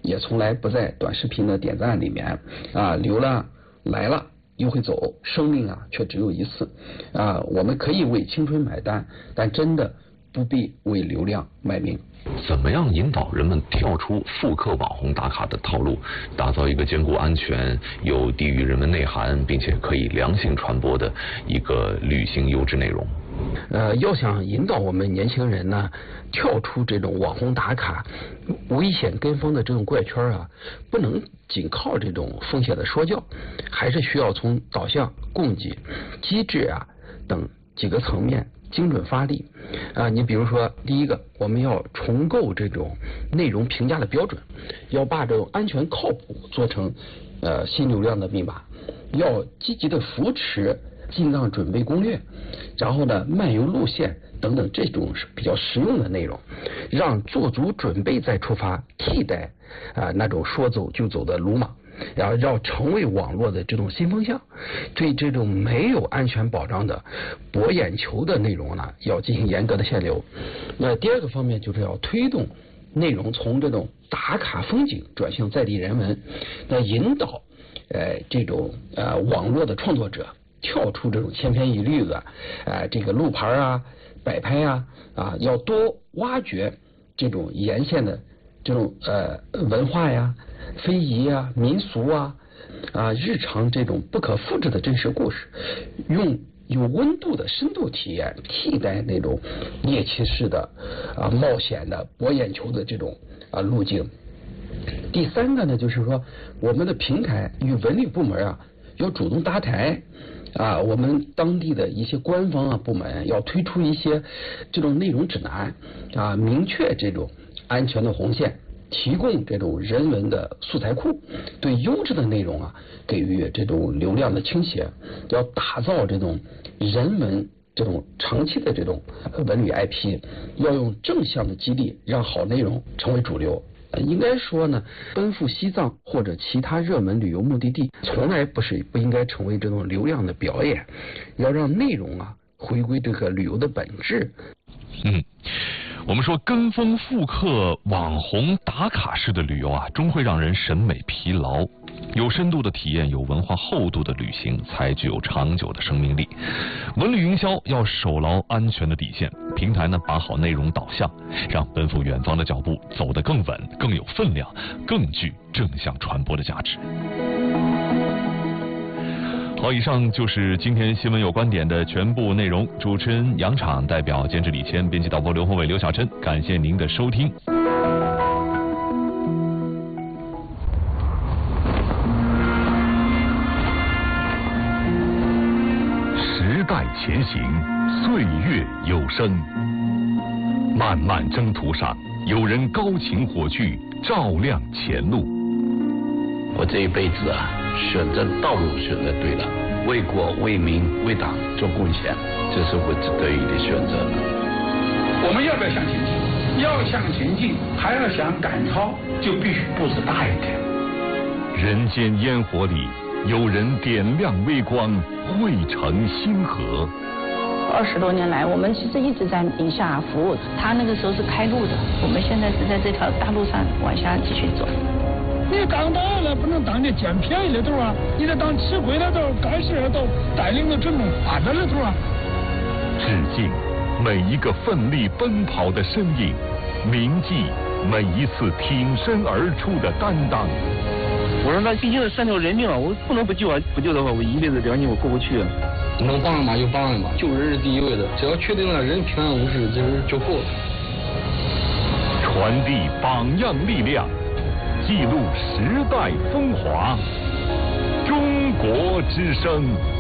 也从来不在短视频的点赞里面啊，流量来了又会走，生命啊却只有一次啊。我们可以为青春买单，但真的不必为流量卖命。 怎么样引导人们跳出复刻网红打卡的套路，打造一个兼顾安全又低于人文内涵，并且可以良性传播的一个旅行优质内容？ 要想引导我们年轻人呢，跳出这种网红打卡、危险跟风的这种怪圈啊，不能仅靠这种风险的说教，还是需要从导向、供给、机制啊等几个层面精准发力啊。你比如说，第一个，我们要重构这种内容评价的标准，要把这种安全靠谱做成新流量的密码，要积极的扶持进藏准备攻略，然后呢漫游路线等等这种是比较实用的内容，让做足准备再出发，替代那种说走就走的鲁莽，然后要成为网络的这种新风向。对这种没有安全保障的博眼球的内容呢，要进行严格的限流。那第二个方面就是要推动内容从这种打卡风景转向在地人文，那引导这种网络的创作者跳出这种千篇一律的这个路牌啊、摆拍啊，要多挖掘这种沿线的这种文化呀、非遗啊、民俗啊、日常这种不可复制的真实故事，用有温度的深度体验替代那种猎奇式的冒险的博眼球的这种路径。第三个呢，就是说我们的平台与文旅部门要主动搭台我们当地的一些官方部门要推出一些这种内容指南明确这种安全的红线，提供这种人文的素材库，对优质的内容给予这种流量的倾斜，要打造这种人文这种长期的这种文旅 IP， 要用正向的激励让好内容成为主流。应该说呢，奔赴西藏或者其他热门旅游目的地，从来不应该成为这种流量的表演，要让内容回归这个旅游的本质。 我们说跟风复刻网红打卡式的旅游终会让人审美疲劳。有深度的体验，有文化厚度的旅行才具有长久的生命力。文旅营销要守牢安全的底线，平台呢把好内容导向，让奔赴远方的脚步走得更稳、更有分量、更具正向传播的价值。好，以上就是今天新闻有观点的全部内容。主持人杨昶，代表监制李谦，编辑导播刘宏伟、刘小珍，感谢您的收听。 时代前行，岁月有声。漫漫征途上，有人高擎火炬，照亮前路。 我这一辈子选择道路选择对了，为国为民为党做贡献，这是我值得的选择。 我们要不要向前进？要向前进，还要想赶超，就必须步子大一点。 人间烟火里，有人点亮微光，汇成星河。 20多年来，我们其实一直在宁夏服务。他那个时候是开路的，我们现在是在这条大路上往下继续走。 你当导游了，不能当你捡便宜的头你得当吃亏的头、干事的头，带领着这种发展的头致敬每一个奋力奔跑的身影，铭记每一次挺身而出的担当。 我说那毕竟是3条人命我不能不救不救的话，我一辈子良心我过不去能帮嘛就帮嘛，救人是第一位的，只要确定了人平安无事，就够了。 传递榜样力量，记录时代风华，中国之声。